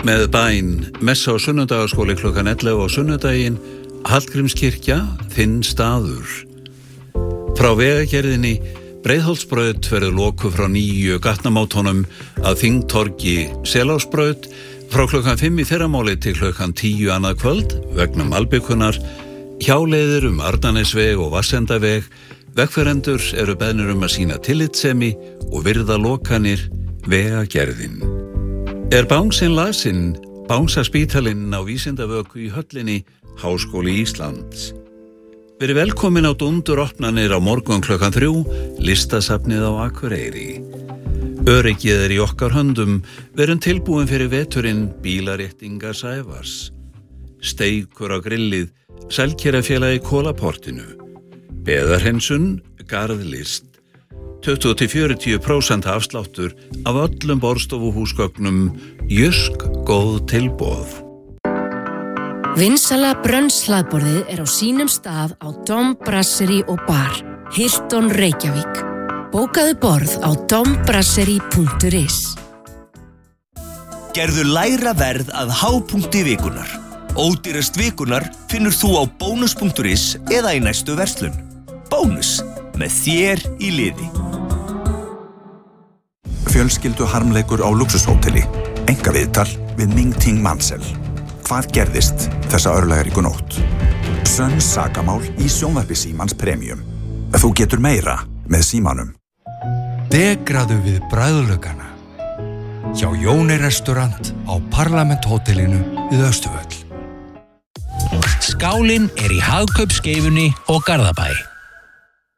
Með bæn, messa á sunnudagaskóli klukkan 11 á sunnudaginn, Hallgrímskirkja, þinn staður. Frá vegagerðinni, Breiðholtsbraut verður lokuð frá 9 gatnamátunum að Þingtorgi Selásbraut frá klukkan 5 í fyrramáli til klukkan 10 annað kvöld vegna malbikunar, hjáleiðir Arnarnesveg og Vassendaveg, vegfarendur eru beðnir að sýna tillitssemi og virða lokanir vegagerðin. Bánsinn lasinn, Bánsaspítalinn á Vísindavöku í höllinni, Háskóli Íslands. Verið velkomin á dunduropnanir á morgun klukkan 3, listasafnið á Akureyri. Öryggið í okkar höndum, verum tilbúin fyrir veturinn bílaréttingar Sævars. Steikur á grillið, Selkerafélagi Kólaportinu. Beðarhreinsun, garðlist. 20-40% afsláttur af öllum borðstofuhúsgögnum, Jysk góð tilboð. Vinsala brönnshlaðborðið á sínum stað á Dom Brasserie og Bar, Hilton Reykjavík. Bókaðu borð á dombrasserie.is. Gerðu lægra verð að hápunkti vikunar. Ódýrast vikunar finnur þú á bónus.is eða í næstu verslun. Bónus, með þér í liði. Fjölskyldu harmleikur á luxushóteli. Einkaviðtal við Ming Ting Mansell. Hvað gerðist þessa örlagaríku nótt? Sönn sakamál í sjónvarpi Símans Premium. Þú getur meira með Símanum. Degraðu við bragðlaugana. Hjá Jóni restaurant á Parlament-hótelinu við Austurvöll. Skálinn í Hagkaupskeifunni og Garðabæ.